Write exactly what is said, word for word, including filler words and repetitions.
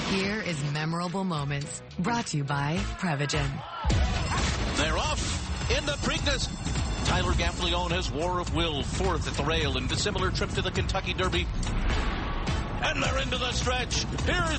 Here is Memorable Moments, brought to you by Prevagen. They're off in the Preakness. Tyler Gaffalione has War of Will, fourth at the rail in dissimilar trip to the Kentucky Derby. And they're into the stretch. Here's